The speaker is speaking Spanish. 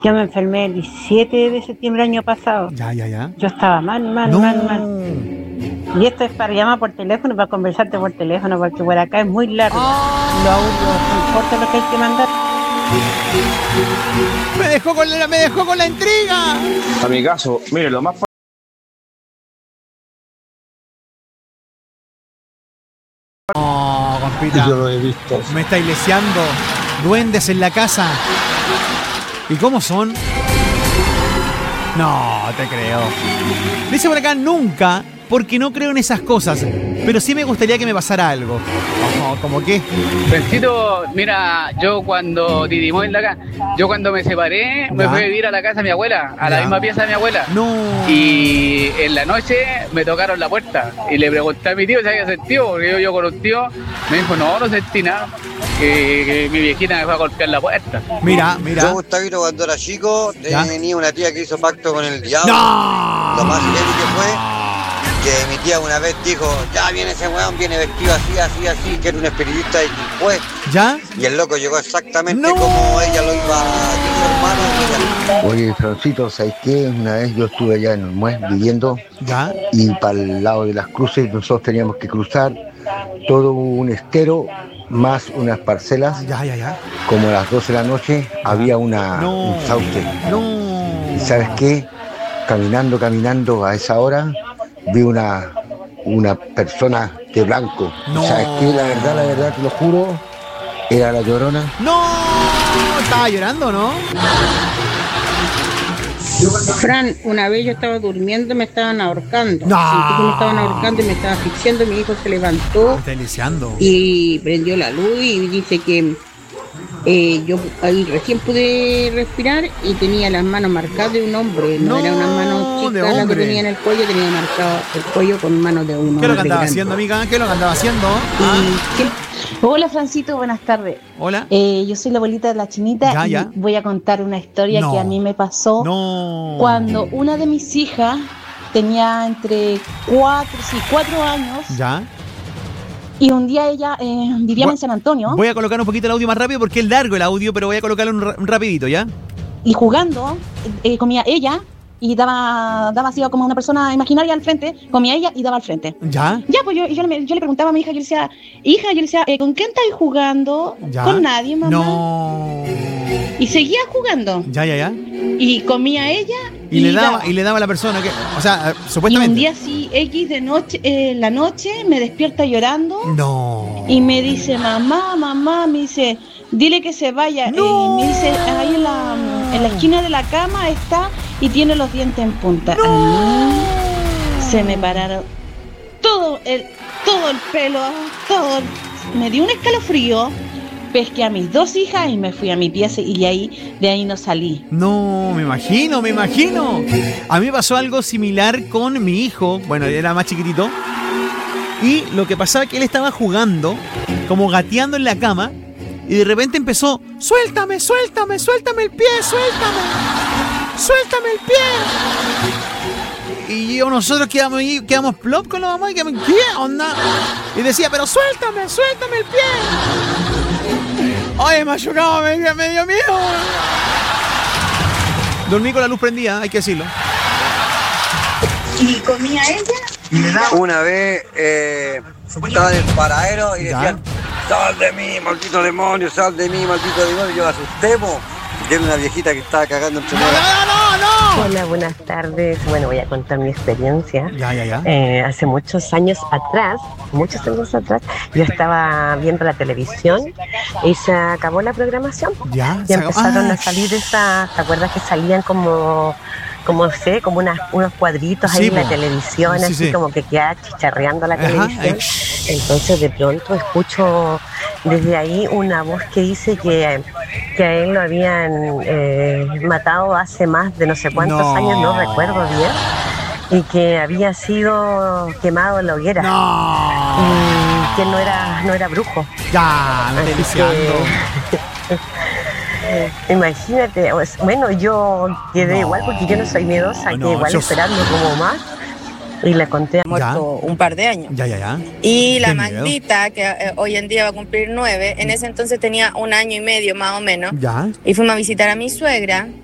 Yo me enfermé el 17 de septiembre del año pasado. Ya. Yo estaba mal. Y esto es para llamar por teléfono, para conversarte por teléfono, porque por acá es muy largo. Los audios son cortos lo que hay que mandar. Me dejó con la intriga. A mi caso, mire, lo más No, compita. yo lo he visto. Me está iglesiando. Duendes en la casa. ¿Y cómo son? No, te creo. Dice por acá nunca, porque no creo en esas cosas. Pero sí me gustaría que me pasara algo. ¿Cómo qué? Pensito, mira, yo cuando yo cuando me separé, me fui a vivir a la casa de mi abuela, a la misma pieza de mi abuela. No. Y en la noche me tocaron la puerta y le pregunté a mi tío si había sentido, porque yo con un tío, me dijo, no sentí nada, que mi viejita me fue a golpear la puerta. Mira. Yo, Gustavito, cuando era chico, tenía una tía que hizo pacto con el diablo. ¡No! Lo más heavy que fue que mi tía una vez dijo, ya viene ese weón, viene vestido así, que era un espiritista de Quilpué. ¿Ya? Y el loco llegó exactamente como ella lo iba a su hermano. Oye, Francito, ¿sabes qué? Una vez yo estuve allá en el Muez viviendo. ¿Ya? Y para el lado de las cruces nosotros teníamos que cruzar todo un estero más unas parcelas. Ya. Como a las 12 de la noche había un sauce. No. ¿Y sabes qué? Caminando a esa hora vi una persona de blanco. No. ¿Sabes qué? La verdad, te lo juro, era la Llorona. ¡No! Estaba llorando, ¿no? Fran, una vez yo estaba durmiendo, me estaban ahorcando. No. Sentí que me estaban ahorcando y me estaba asfixiando. Mi hijo se levantó Me está iniciando. y prendió la luz y dice que yo ahí recién pude respirar y tenía las manos marcadas de un hombre. No, era una mano de chica la que hombre. tenía en el cuello, tenía marcado el cuello con manos de un hombre. ¿Qué es lo que andaba grande. haciendo, amiga? ¿Qué es lo que andaba haciendo? Hola, Francito, buenas tardes. Hola. Yo soy la abuelita de la Chinita Ya. y voy a contar una historia que a mí me pasó cuando una de mis hijas tenía entre 4 años. Ya. Y un día ella vivía en San Antonio. Voy a colocar un poquito el audio más rápido porque es largo el audio, pero voy a colocarlo un rapidito, ¿ya? Y jugando, comía ella y daba así como una persona imaginaria al frente, comía ella y daba al frente. ¿Ya? Ya, pues yo le preguntaba a mi hija, yo le decía, ¿con quién estáis jugando? ¿Ya? Con nadie, mamá. No. Y seguía jugando. Ya. Y comía ella Y le daba a la persona que, o sea, supuestamente. Y un día así, X de noche, la noche, me despierta llorando. No. Y me dice, mamá, me dice, dile que se vaya. No. Y me dice, ahí en la esquina de la cama está y tiene los dientes en punta. A mí se me pararon todo el pelo, me dio un escalofrío. Pesqué a mis 2 hijas y me fui a mi pieza y de ahí no salí. No, me imagino. A mí me pasó algo similar con mi hijo. Bueno, él era más chiquitito. Y lo que pasaba es que él estaba jugando, como gateando en la cama. Y de repente empezó, suéltame el pie, suéltame el pie. Y nosotros quedamos plop con la mamá y quedamos, ¿qué onda? Y decía, pero suéltame el pie. Ay, me ha chocado, me dio miedo. Dormí con la luz prendida, hay que decirlo. ¿Y comía ella? Una vez estaba en el paradero y decían, sal de mí, maldito demonio, yo asusté, y era una viejita que estaba cagando entre medio. ¡No! Hola, buenas tardes. Bueno, voy a contar mi experiencia. Ya. Hace muchos años atrás, yo estaba viendo la televisión y se acabó la programación. Ya. Y empezaron a salir de esas, ¿te acuerdas que salían como unos cuadritos ahí en la televisión, Sí, así sí. como que queda chicharreando la Ajá. televisión? Entonces de pronto escucho desde ahí una voz que dice que a él lo habían matado hace más de no sé cuántos años, no recuerdo bien, y que había sido quemado en la hoguera. Y que no era brujo. Ya, me estoy diciendo. Imagínate, bueno, yo quedé igual porque yo no soy miedosa, que igual esperando como más. Y le conté. Muerto un par de años. Ya. Y la Qué Magdita, que hoy en día va a cumplir 9, en ese entonces tenía 1 año y medio más o menos. Ya. Y fuimos a visitar a mi suegra